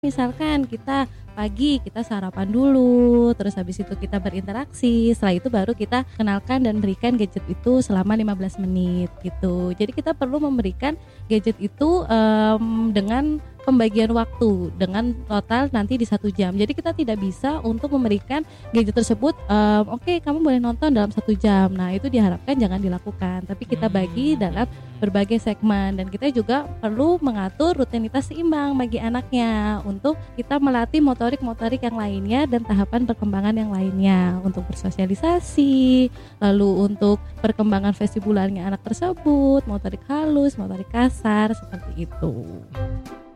Misalkan kita pagi kita sarapan dulu, terus habis itu kita berinteraksi, setelah itu baru kita kenalkan dan berikan gadget itu selama 15 menit gitu. Jadi kita perlu memberikan gadget itu dengan pembagian waktu dengan total nanti di 1 jam. Jadi kita tidak bisa untuk memberikan gadget tersebut oke, kamu boleh nonton dalam 1 jam. Nah itu diharapkan jangan dilakukan, tapi kita bagi dalam berbagai segmen, dan kita juga perlu mengatur rutinitas seimbang bagi anaknya untuk kita melatih motorik yang lainnya dan tahapan perkembangan yang lainnya untuk bersosialisasi, lalu untuk perkembangan vestibularnya anak tersebut, motorik halus, motorik kasar, seperti itu.